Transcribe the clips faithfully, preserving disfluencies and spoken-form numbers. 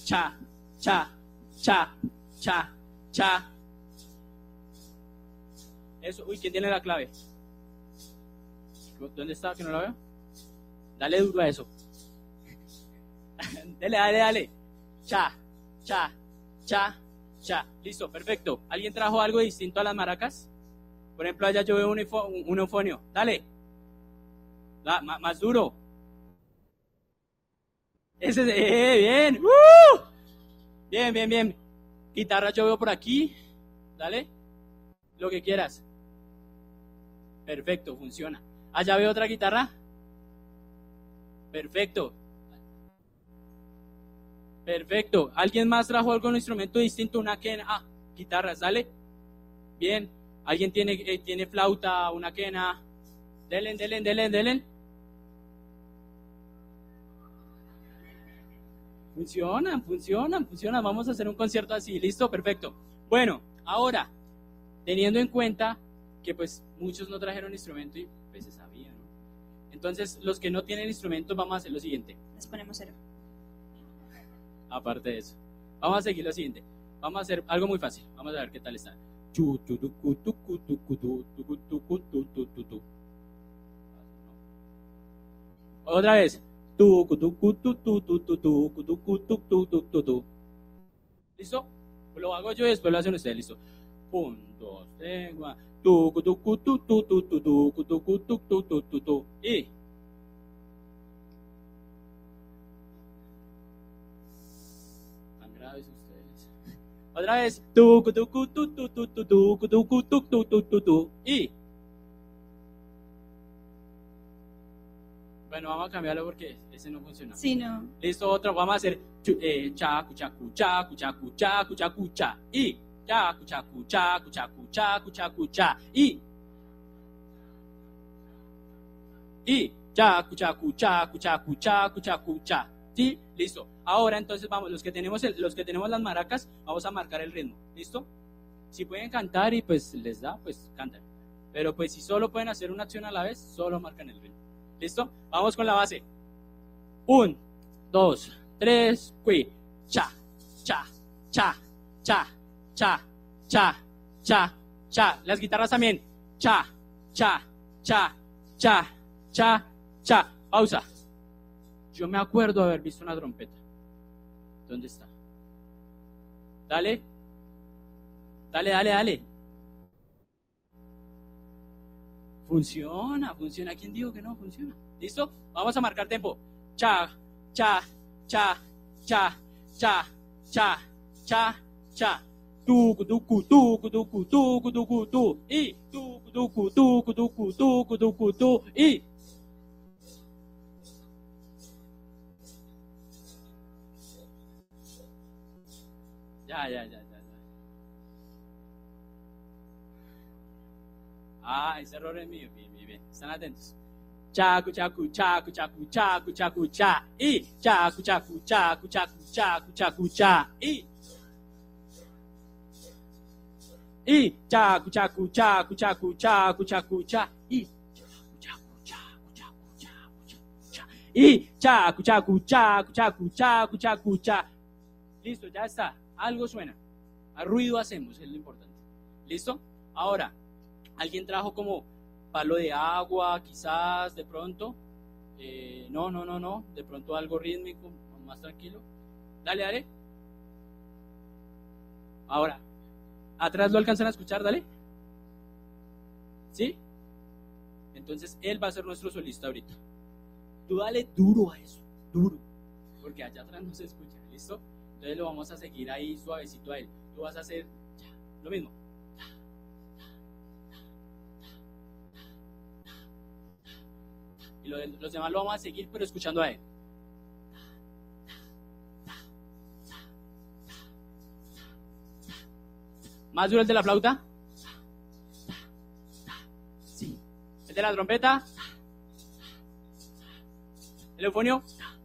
cha, cha, cha, cha, cha. Eso, uy, ¿quién tiene la clave? ¿Dónde está? Que no la veo. Dale duro a eso. Dale, dale, dale. Cha, cha, cha, cha. Listo, perfecto. ¿Alguien trajo algo distinto a las maracas? Por ejemplo, allá yo veo un, un, un eufonio. Dale. La, más, más duro. Ese es, eh, bien. ¡Uh! Bien, bien, bien. Guitarra yo veo por aquí. Dale. Lo que quieras. Perfecto, funciona. Allá veo otra guitarra. Perfecto. Perfecto. ¿Alguien más trajo algún instrumento distinto? Una quena. Ah, guitarras, dale. Bien. ¿Alguien tiene, eh, tiene flauta, una quena? Delen, delen, delen, delen. Funcionan, funcionan, funcionan. Vamos a hacer un concierto así. ¿Listo? Perfecto. Bueno, ahora, teniendo en cuenta que pues muchos no trajeron instrumento y pues se sabía, ¿no? Entonces, los que no tienen instrumentos, vamos a hacer lo siguiente. Les ponemos cero. Aparte de eso, vamos a seguir lo siguiente. Vamos a hacer algo muy fácil. Vamos a ver qué tal está. Otra vez. ¿Listo? Lo hago yo y después lo hacen ustedes. ¿Listo? Un, dos, tres, cuatro. Y tan graves ustedes. Otra vez. Y bueno, vamos a cambiarlo porque ese no funciona. Sí, no. Listo, otro. Vamos a hacer eh, chacu, chacu, chacu, chacu, chacu, chacu, cha. Y chacu, chacu, chacu, chacu, chacu, chacu, cha. Y y chacu, chacu, chacu, chacu, chacu, chacu, cha. ¿Sí? Listo. Ahora entonces vamos, los que tenemos el, los que tenemos las maracas, vamos a marcar el ritmo. ¿Listo? Si pueden cantar y pues les da, pues cantan. Pero pues si solo pueden hacer una acción a la vez, solo marcan el ritmo. ¿Listo? Vamos con la base. Un, dos, tres, qui. Cha, cha, cha, cha, cha, cha, cha, cha. Las guitarras también. Cha, cha, cha, cha, cha, cha. Pausa. Yo me acuerdo haber visto una trompeta. ¿Dónde está? Dale. Dale, dale, dale. Funciona, funciona. ¿Quién dijo que no funciona? ¿Listo? Vamos a marcar tempo. Cha, cha, cha, cha, cha, cha, cha, cha. Tu, tu, tu, tu, tu, tu, tu, tu, y tu, tu, tu, tu, tu, tu, tu, tu, y ya, ya, ya, ya, ya. Ah, ese error es mío. Bien, bien, bien. Están atentos. Chacu, chacu, chacu, chacu, chacu, chacu, cha. Y chacu, chacu, chacu, chacu, chacu, chacu, cha. Y y chacu, chacu, chacu, chacu, chacu, chacu, cha. Y chacu, chacu, chacu, chacu, chacu, cha. Y chacu, chacu, chacu, chacu, chacu, chacu, cha. Listo, ya está. Algo suena. A ruido hacemos, es lo importante. ¿Listo? Ahora, ¿alguien trajo como palo de agua, quizás, de pronto? Eh, no, no, no, no. De pronto algo rítmico, más tranquilo. Dale, dale. Ahora, ¿atrás lo alcanzan a escuchar? Dale. ¿Sí? Entonces, él va a ser nuestro solista ahorita. Tú dale duro a eso, duro. Porque allá atrás no se escucha, ¿listo? Entonces lo vamos a seguir ahí suavecito a él. Tú vas a hacer ya, lo mismo. Y lo de, los demás lo vamos a seguir, pero escuchando a él. ¿Más duro el de la flauta? Sí. ¿El de la trompeta? ¿El eufonio?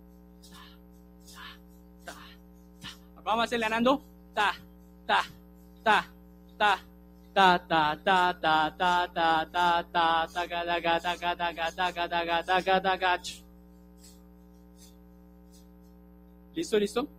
Vamos a hacerle ganando. Ta, ta, ta, ta, ta, ta, ta, ta, ta, ta, ta, ta, taca, taca, taca, taca, taca, taca, taca, taca. ¿Listo, listo?